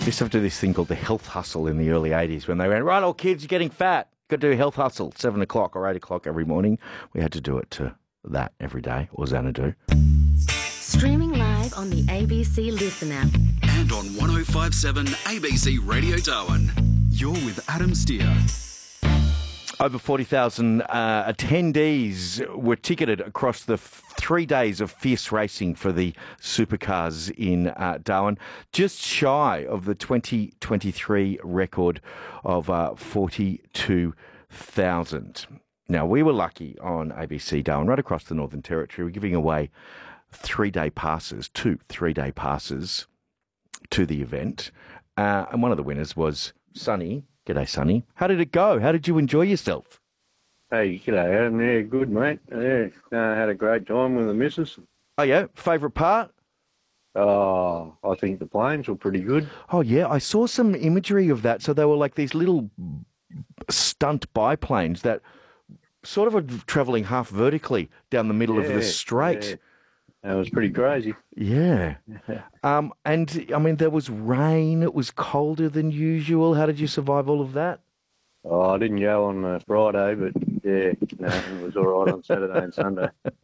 used to have to do this thing called the health hustle in the early 80s when they went, right, all kids, you're getting fat. Got to do health hustle, 7 o'clock or 8 o'clock every morning. We had to do it to that every day, or Xanadu. Streaming live on the ABC Listen app. And on 1057 ABC Radio Darwin. You're with Adam Steer. Over 40,000 attendees were ticketed across the 3 days of fierce racing for the supercars in Darwin, just shy of the 2023 record of 42,000. Now, we were lucky on ABC Darwin, right across the Northern Territory. We're giving away 3-day passes, 2 3-day passes to the event. And one of the winners was Sonny. G'day, Sonny. How did it go? How did you enjoy yourself? Hey, g'day, Adam. Yeah, good, mate. Yeah, had a great time with the missus. Oh, yeah? Favourite part? Oh, I think the planes were pretty good. Oh, yeah. I saw some imagery of that. So they were like these little stunt biplanes that sort of are travelling half vertically down the middle of the straight. Yeah. That was pretty crazy. Yeah. And, I mean, there was rain. It was colder than usual. How did you survive all of that? Oh, I didn't go on Friday, but, yeah, no, it was all right on Saturday and Sunday.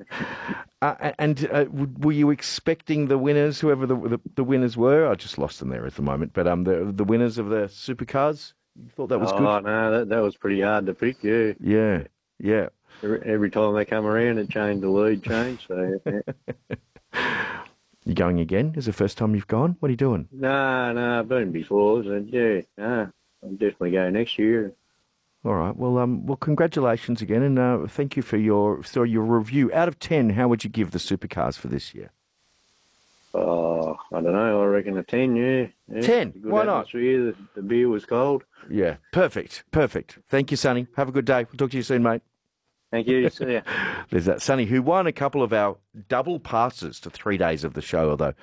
Were you expecting the winners, whoever the winners were? I just lost them there at the moment. But the winners of the supercars, you thought that was good? Oh, no, that was pretty hard to pick, yeah. Yeah, yeah. Every time they come around, the lead changed. So, yeah. You going again? Is it the first time you've gone? What are you doing? No, I've been before. So, yeah, I'll definitely go next year. All right. Well, congratulations again, and thank you for your review. Out of 10, how would you give the supercars for this year? Oh, I don't know. I reckon a 10, yeah. 10? Why not? The beer was cold. Yeah, perfect. Thank you, Sonny. Have a good day. We'll talk to you soon, mate. Thank you. See ya. There's that Sonny who won a couple of our double passes to 3 days of the show, although